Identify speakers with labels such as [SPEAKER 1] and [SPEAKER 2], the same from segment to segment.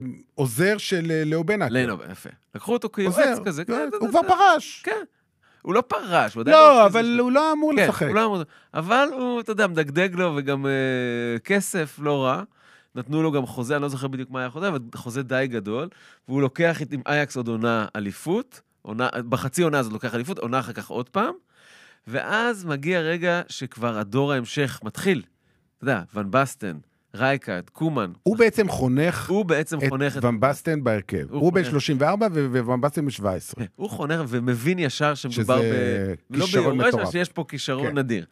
[SPEAKER 1] עוזר של לאו בנאקר.
[SPEAKER 2] יפה. לקחו אותו כיועץ כזה.
[SPEAKER 1] הוא כבר פרש.
[SPEAKER 2] כן. הוא לא פרש.
[SPEAKER 1] לא, אבל הוא לא אמור לשחק.
[SPEAKER 2] אבל הוא, אתה יודע, מדגדג לו, וגם כסף לא רע. נתנו לו גם חוזה, אני לא זוכר בדיוק מה היה חוזה, אבל חוזה די גדול, והוא לוקח עם אייקס עוד עונה אליפות, בחצי עונה הזאת לוקח אליפות, עונה אחר כך עוד פעם, ואז מגיע רגע שכבר הדור ההמשך מתחיל. אתה יודע, ון בסטן, רייקארד, קומן.
[SPEAKER 1] הוא בעצם חונך
[SPEAKER 2] את
[SPEAKER 1] ון בסטן בהרכב. הוא בן 34 וון בסטן ב-17.
[SPEAKER 2] הוא חונך ומבין ישר שמדובר
[SPEAKER 1] לא ביורש,
[SPEAKER 2] שיש פה כישרון נדיר.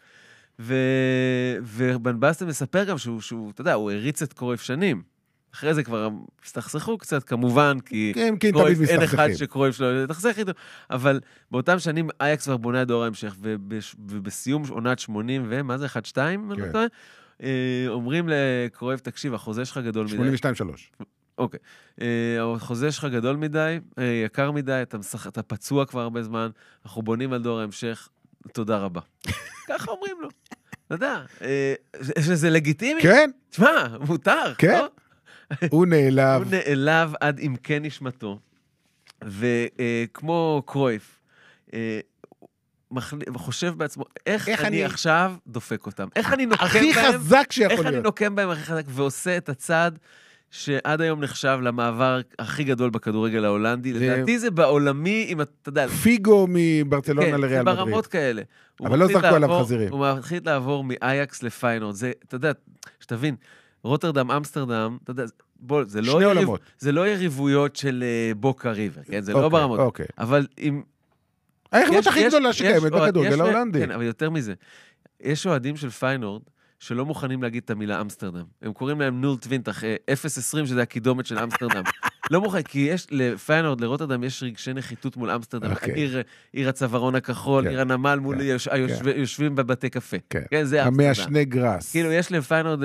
[SPEAKER 2] ובן בסטן מספר גם שהוא, אתה יודע, הוא הריץ את קרויף שנים. אחרי זה כבר הסתכסכו קצת, כמובן, כי קרויף אין אחד שקרויף שלו יתחסך איתו, אבל באותם שנים אייקס כבר בונה דור ההמשך, ובסיום עונת 80, ומה זה, 1-2? אומרים לקרויף, תקשיב, החוזה שלך גדול מדי.
[SPEAKER 1] 82-3.
[SPEAKER 2] אוקיי. החוזה שלך גדול מדי, יקר מדי, אתה פצוע כבר הרבה זמן, אנחנו בונים על דור ההמשך, תודה רבה. ככה אומרים לו. אתה יודע, שזה לגיטימי?
[SPEAKER 1] כן.
[SPEAKER 2] תשמע, מותר.
[SPEAKER 1] כן. הוא נעלב.
[SPEAKER 2] הוא נעלב עד עמקי נשמתו, וכמו קרויף, חושב בעצמו, איך אני עכשיו דופק אותם? איך אני נוקם בהם?
[SPEAKER 1] הכי חזק שיכול להיות.
[SPEAKER 2] איך אני נוקם בהם הכי חזק, ועושה את הצעד שעד היום נחשב למעבר הכי גדול בכדורגל ההולנדי. לדעתי זה בעולמי, אם אתה יודע...
[SPEAKER 1] פיגו מברצלונה לריאל מדריד.
[SPEAKER 2] ברמות כאלה.
[SPEAKER 1] אבל לא זרקו עליו חזירים.
[SPEAKER 2] הוא מתחיל לעבור מאייקס לפיינורד. זה, אתה יודע, שתבין, רוטרדם, אמסטרדם, אתה יודע, בוא, זה לא יריבויות של בוקה ריבר, כן? זה לא ברמות. אבל אם...
[SPEAKER 1] היריבות הכי גדולה שקיימת בכדורגל ההולנדי.
[SPEAKER 2] כן, אבל יותר מזה. יש אוהדים של פיינורד שלא מוכנים להגיד את המילה אמסטרדם. הם קוראים להם נול טווינטח, 0-20, שזה הקידומת של אמסטרדם. לא מוכן, כי יש לפיינורד, לרוטרדם, יש רגשי נחיתות מול אמסטרדם. עיר הצווארון הכחול, עיר הנמל, מול היושבים בבתי קפה. כן, זה אמסטרדם.
[SPEAKER 1] המעשני גרס.
[SPEAKER 2] כאילו, יש לפיינורד,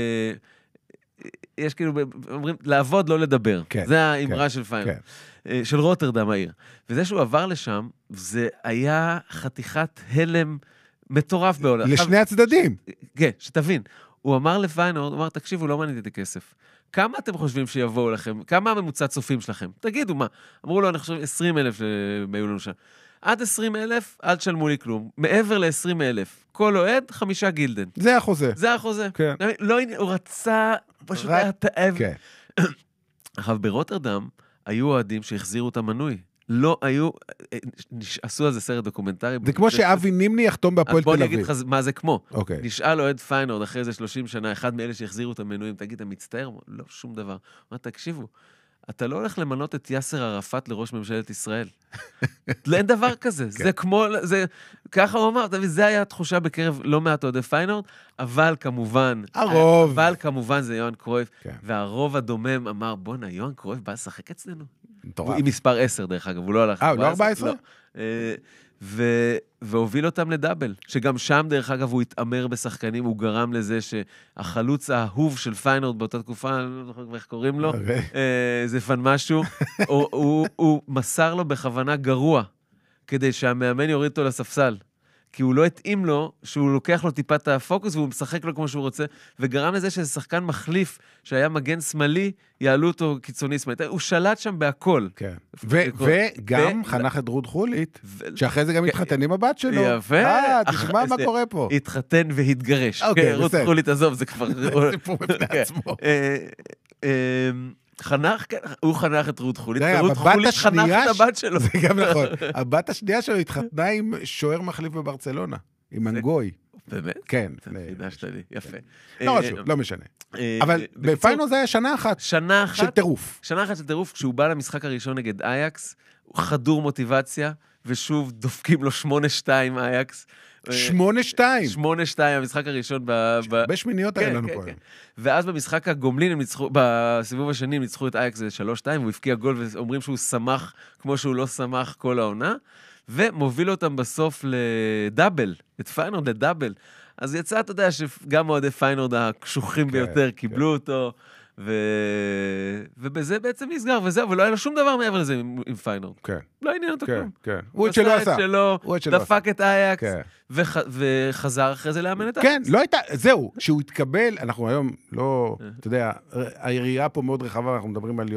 [SPEAKER 2] יש כאילו, אומרים, לעבוד, לא לדבר. זה האמרה של פיינורד. של רוטרדם, העיר. וזה שהוא עבר לשם, זה היה חתיכת הלם מטורף בעולם.
[SPEAKER 1] לשני הצדדים.
[SPEAKER 2] כן, שתבין. הוא אמר לפיינורד, הוא אמר, תקשיבו, לא מעניין את הכסף. כמה אתם חושבים שיבואו לכם? כמה הממוצע צופים שלכם? תגידו מה. אמרו לו, אני חושב 20,000 שהיו לנו שם. עד 20,000, אל תשלמו לי כלום. מעבר ל-20,000. כל אוהד, 5 גילדן.
[SPEAKER 1] זה החוזה.
[SPEAKER 2] זה החוזה.
[SPEAKER 1] כן.
[SPEAKER 2] לא, הוא רצה, פשוט היה תאב. כן. עכשיו, ברוטרדם, היו אוהדים שהחזירו את המנוי. לא היו, עשו על זה סרט דוקומנטרי.
[SPEAKER 1] זה כמו שאבי נימני יחתום בהפועל תל אביב.
[SPEAKER 2] בוא נגיד לך מה זה כמו. נשאל אוהד פיינורד אחרי זה 30 שנה, אחד מאלה שהחזירו את המנויים, תגיד, אתה מצטער? לא, שום דבר. מה, תקשיבו, אתה לא הולך למנות את יאסר ערפאת לראש ממשלת ישראל. אין דבר כזה. זה כמו, ככה הוא אמר, זה היה התחושה בקרב לא מעט אוהדי פיינורד, אבל כמובן זה יוהאן קרויף, והרוב הדומם אמר, בוא'נה, יוהאן קרויף בא לשחק אצלנו. עם מספר 10 דרך אגב, הוא לא הלך.
[SPEAKER 1] הוא לא 14?
[SPEAKER 2] והוביל אותם לדאבל, שגם שם דרך אגב הוא התאמר בשחקנים, הוא גרם לזה שהחלוץ האהוב של פיינורד באותה תקופה, אני לא זוכר איך קוראים לו, זה פן משהו, הוא מסר לו בכוונה גרוע, כדי שהמאמן יוריד אותו לספסל. כי הוא לא התאים לו, שהוא לוקח לו טיפת הפוקוס, והוא משחק לו כמו שהוא רוצה, וגרם לזה שזה שחקן מחליף, שהיה מגן שמאלי, יעלו אותו קיצוני שמאלי. הוא שלט שם בהכל.
[SPEAKER 1] כן. וגם חנך את רות חולית, שאחרי זה גם התחתן עם הבת שלו.
[SPEAKER 2] יפה.
[SPEAKER 1] תשמע מה קורה פה.
[SPEAKER 2] התחתן והתגרש. רות חולית, עזוב, זה כבר...
[SPEAKER 1] סיפור בפני עצמו.
[SPEAKER 2] הוא חנך את רות חולית, ורות חולית חנך את הבת שלו.
[SPEAKER 1] זה גם נכון. הבת השנייה שלו התחתנה עם שוער מחליף בברצלונה, עם אנגוי.
[SPEAKER 2] באמת?
[SPEAKER 1] כן.
[SPEAKER 2] חידשת לי, יפה.
[SPEAKER 1] לא חשוב, לא משנה. אבל בפיינורד זה היה שנה אחת של טירוף.
[SPEAKER 2] שנה אחת של טירוף, כשהוא בא למשחק הראשון נגד אייקס, הוא חדור מוטיבציה, ושוב דופקים לו 8-2 אייקס.
[SPEAKER 1] 8-2.
[SPEAKER 2] 8-2, המשחק הראשון
[SPEAKER 1] בשמיניות היה לנו פה.
[SPEAKER 2] ואז במשחק הגומלין, בסיבוב השני, הם ניצחו את אייקס 3-2, והוא הפקיע גול, ואומרים שהוא שמח כמו שהוא לא שמח כל העונה, ומוביל אותם בסוף לדאבל, את פיינורד לדאבל. אז יצא, אתה יודע, שגם אוהדי פיינורד הקשוחים ביותר קיבלו אותו, ובזה בעצם נסגר, וזהו, ולא היה לו שום דבר מעבר לזה עם פיינורד. לא עניין אותו כלום.
[SPEAKER 1] הוא את שלו עשה.
[SPEAKER 2] דפק את אייקס, וחזר אחרי זה לאמן את אייקס.
[SPEAKER 1] כן, לא הייתה, זהו, שהוא התקבל, אנחנו היום לא, אתה יודע, העירייה פה מאוד רחבה, אנחנו מדברים על